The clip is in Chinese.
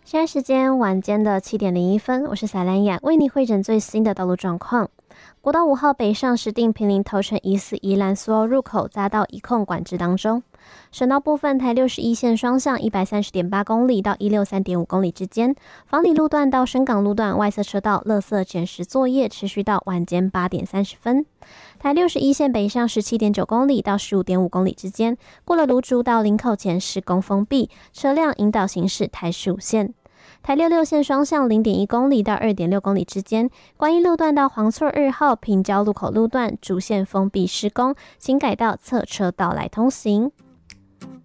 现在时间晚间的7:01，我是撒兰雅，为你汇诊最新的道路状况。国道5号北上石碇坪林头城疑似宜兰苏澳入口匝道移控管制当中。省道部分，台61线双向130.8公里到163.5公里之间，房里路段到深港路段外侧车道垃圾捡拾作业持续到晚间8点30分。台61线北上17.9公里到15.5公里之间，过了芦竹到林口前施工封闭，车辆引导行驶台15线。台66线双向0.1公里到2.6公里之间，观音路段到黄厝2号平交路口路段主线封闭施工，请改道侧车道来通行。